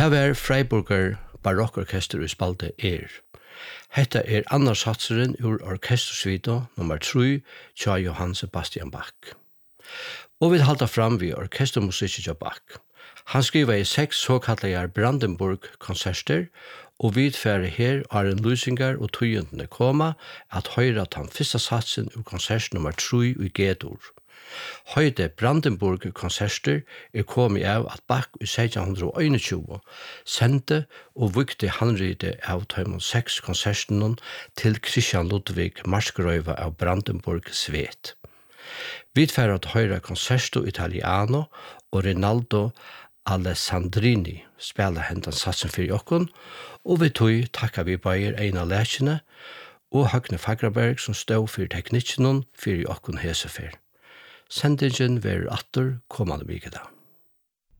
var Freiburger barokkorkester i spalte Hetta annars satseren ur orkestersvita nummer 3 tja Johann Sebastian Bach. Og vi halda fram vi orkestermusikk av Bach. Han skriva i 6 såkallar Brandenburg-konserter, og vi færre her har en lysingar og tøyendene koma at høyra tan fyrsta satsen ur konsert nummer 3 i G-dur. Høyde Brandenburg-konserter kommet av at Bach i 1621 sendte og vukte handride av tøymon 6 konsertene til Christian Ludwig Marskrøyva av Brandenburg-Svet. Vi færre at høyra Concerto Italiano og Rinaldo Alessandrini spela hendan satsen fyrir okkon, og vi tog takka vi bægir eina lækjene og Høgne Fagraberg som stod fyrir teknikkenen fyrir okkon hesefer. Sendingen ver atter kommande vikeda.